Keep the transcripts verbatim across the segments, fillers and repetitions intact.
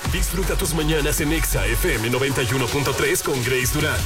Disfruta tus mañanas en Exa F M noventa y uno punto tres con Grace Durán.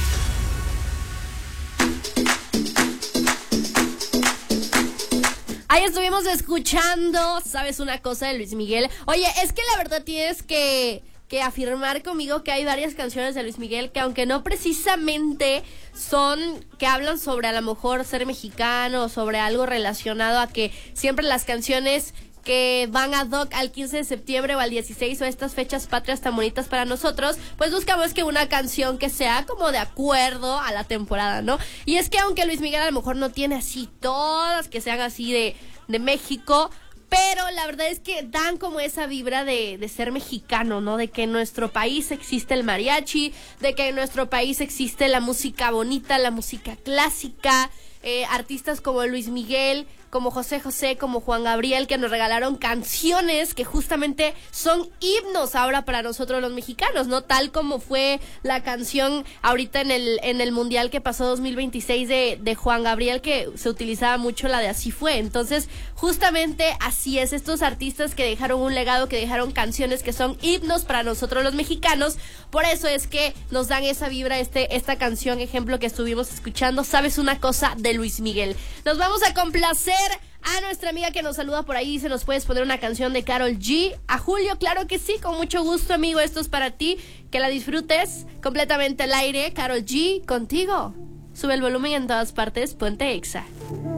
Ahí estuvimos escuchando, ¿sabes una cosa de Luis Miguel? Oye, es que la verdad tienes que, que afirmar conmigo que hay varias canciones de Luis Miguel que aunque no precisamente son, que hablan sobre a lo mejor ser mexicano, sobre algo relacionado a que siempre las canciones que van ad hoc al quince de septiembre o al dieciséis o estas fechas patrias tan bonitas para nosotros, pues buscamos que una canción que sea como de acuerdo a la temporada, ¿no? Y es que aunque Luis Miguel a lo mejor no tiene así todas que sean así de, de México, pero la verdad es que dan como esa vibra de, de ser mexicano, ¿no? De que en nuestro país existe el mariachi, de que en nuestro país existe la música bonita, la música clásica, eh, artistas como Luis Miguel, como José José, como Juan Gabriel, que nos regalaron canciones que justamente son himnos ahora para nosotros los mexicanos, ¿no? Tal como fue la canción ahorita en el en el Mundial que pasó dos mil veintiséis de, de Juan Gabriel, que se utilizaba mucho la de Así Fue. Entonces, justamente así es, estos artistas que dejaron un legado, que dejaron canciones que son himnos para nosotros los mexicanos, por eso es que nos dan esa vibra, este esta canción, ejemplo que estuvimos escuchando, ¿sabes una cosa? De Luis Miguel. Nos vamos a complacer a nuestra amiga que nos saluda por ahí, dice, ¿nos puedes poner una canción de Karol G? A Julio, claro que sí, con mucho gusto, amigo, esto es para ti, que la disfrutes completamente al aire. Karol G, contigo. Sube el volumen en todas partes, ponte Exa.